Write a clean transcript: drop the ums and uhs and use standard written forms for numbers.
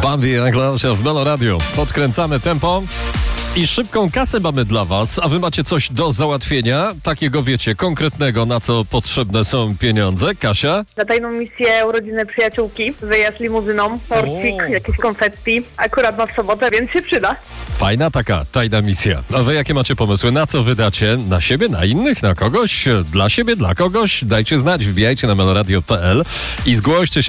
Bambi Anglasia w Melo Radio. Podkręcamy tempo i szybką kasę mamy dla was, a wy macie coś do załatwienia, takiego wiecie, konkretnego, na co potrzebne są pieniądze. Kasia? Na tajną misję urodziny przyjaciółki, wyjazd limuzyną, torcik, jakieś konfetti. Akurat ma w sobotę, więc się przyda. Fajna taka tajna misja. A wy jakie macie pomysły? Na co wydacie? Na siebie, na innych, na kogoś? Dla siebie, dla kogoś? Dajcie znać, wbijajcie na meloradio.pl i zgłoście się